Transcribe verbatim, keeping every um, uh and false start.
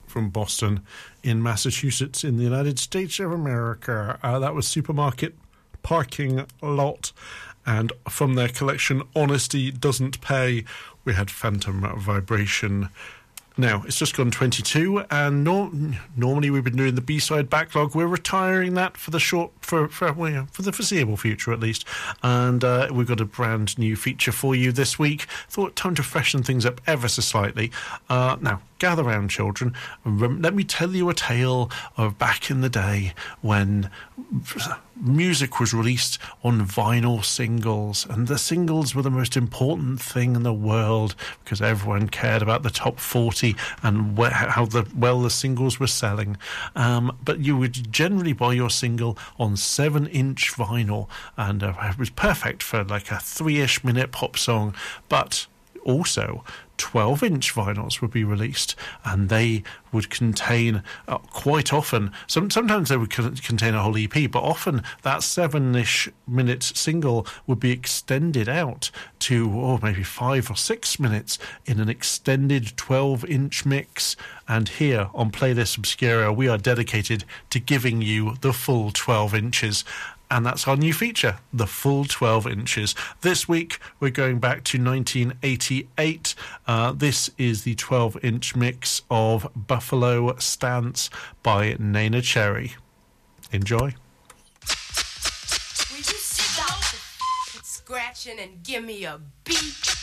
from Boston in Massachusetts in the United States of America. Uh, that was Supermarket Parking Lot. And from their collection, Honesty Doesn't Pay, we had Phantom Vibration. Now, it's just gone twenty-two, and no, normally we've been doing the B-side backlog. We're retiring that for the short, for for, well, for the foreseeable future at least. And uh, we've got a brand new feature for you this week. Thought time to freshen things up ever so slightly. Uh, now, gather round, children. Let me tell you a tale of back in the day when music was released on vinyl singles, and the singles were the most important thing in the world because everyone cared about the top forty and wh- how the, well the singles were selling. Um, but you would generally buy your single on seven-inch vinyl, and uh, it was perfect for like a three-ish minute pop song. But also, twelve-inch vinyls would be released, and they would contain uh, quite often, some, sometimes they would co- contain a whole E P, but often that seven-ish minute single would be extended out to, oh, maybe five or six minutes in an extended twelve-inch mix. And here on Playlist Obscura, we are dedicated to giving you the full twelve inches. And that's our new feature, the full twelve inches. This week, we're going back to nineteen eighty-eight. Uh, this is the twelve-inch mix of Buffalo Stance by Neneh Cherry. Enjoy. Will you stop scratching and give me a beat?